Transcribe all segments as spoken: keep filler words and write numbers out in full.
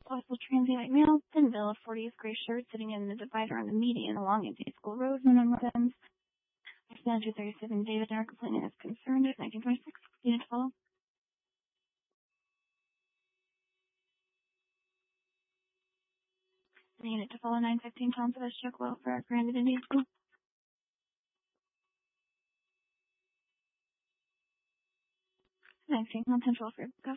Possible transient male, thin bill, forties, gray shirt, sitting in the divider on the median along Indian School Road, no known weapons. Accident two thirty-seven, David Dark, complaining is concerned, is nineteen twenty-six, unit to follow. The unit to follow nine fifteen, Tom for this check welfare, Granted Indian School. nineteen, content welfare, go.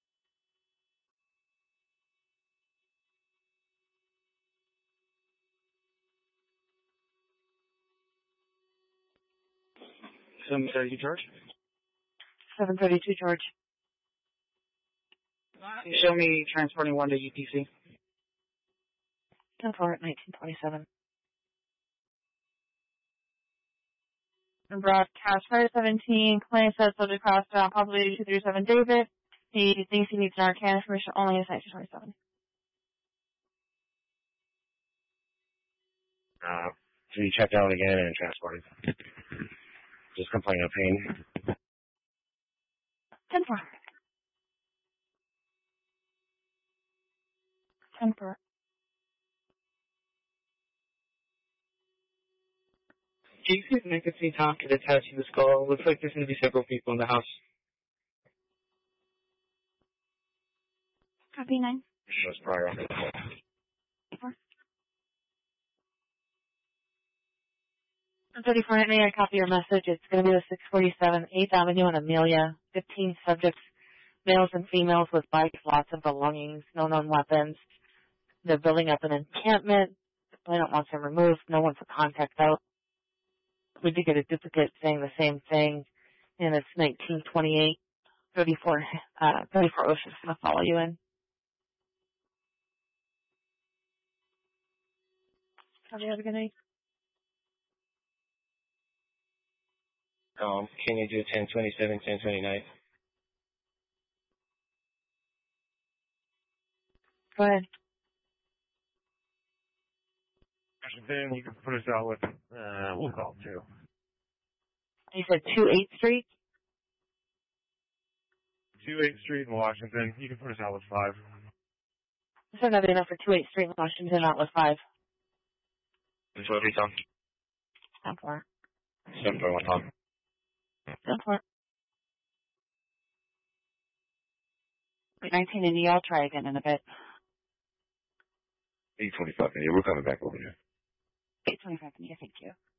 seven thirty-two, George? seven thirty-two, George. Can you show me transporting one to U P C? ten four at nineteen twenty-seven. Broadcast five seventeen, claim says subject cross down, possibly two three seven David. He thinks he needs an Arcana information only is nineteen twenty-seven. Uh, so you checked out again and transported. Just complaining of pain. ten four. ten four. Do you see if Nick can see Tom could attach to the skull? Looks like there's going to be several people in the house. Copy nine. Shows prior. Four. thirty-four, may I copy your message? It's going to be the six forty-seven eighth Avenue and Amelia. fifteen subjects, males and females with bikes, lots of belongings, no known weapons. They're building up an encampment. The planet wants them removed. No one for contact out. We did get a duplicate saying the same thing, and it's nineteen twenty-eight. thirty-four, uh, thirty-four Ocean's going to follow you in. Have you have a good night? Um, can you do ten twenty-seven, ten twenty-nine? Go ahead. Then you can put us out with, uh, we'll call two. You said two eighth Street? two eighth Street in Washington. You can put us out with five. I said that'd be enough for two eighth Street in Washington, not with five. That's what we talk. ten four. seven for one time. ten four. Wait, nineteen Indy, I'll try again in a bit. eight twenty-five, yeah, we're coming back over here. eight twenty-five, Indy, thank you.